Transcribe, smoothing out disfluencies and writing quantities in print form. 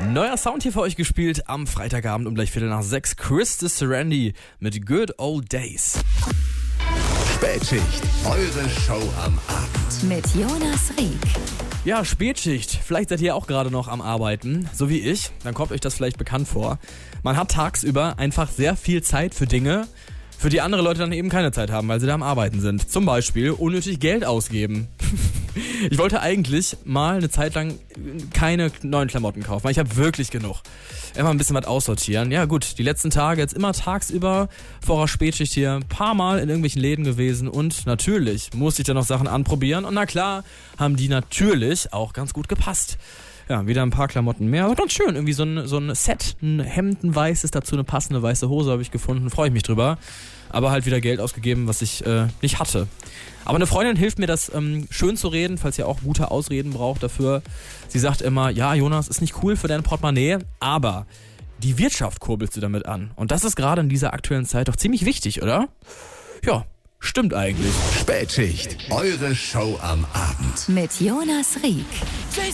Neuer Sound hier für euch gespielt am Freitagabend um gleich 5:45. Chris de Serendy mit Good Old Days. Spätschicht, eure Show am Abend. Mit Jonas Rieck. Ja, Spätschicht. Vielleicht seid ihr auch gerade noch am Arbeiten, so wie ich. Dann kommt euch das vielleicht bekannt vor. Man hat tagsüber einfach sehr viel Zeit für Dinge, für die andere Leute dann eben keine Zeit haben, weil sie da am Arbeiten sind. Zum Beispiel unnötig Geld ausgeben. Ich wollte eigentlich mal eine Zeit lang keine neuen Klamotten kaufen, weil ich habe wirklich genug. Immer ein bisschen was aussortieren. Ja gut, die letzten Tage jetzt immer tagsüber vor der Spätschicht hier ein paar Mal in irgendwelchen Läden gewesen und natürlich musste ich dann noch Sachen anprobieren und na klar haben die natürlich auch ganz gut gepasst. Ja, wieder ein paar Klamotten mehr, aber ganz schön, irgendwie so ein Set, ein Hemd, ein weißes, dazu eine passende weiße Hose habe ich gefunden, freue ich mich drüber. Aber halt wieder Geld ausgegeben, was ich nicht hatte. Aber eine Freundin hilft mir, das schön zu reden, falls ihr auch gute Ausreden braucht dafür. Sie sagt immer, ja Jonas, ist nicht cool für dein Portemonnaie, aber die Wirtschaft kurbelst du damit an. Und das ist gerade in dieser aktuellen Zeit doch ziemlich wichtig, oder? Ja, stimmt eigentlich. Spätschicht, eure Show am Abend. Mit Jonas Rieck.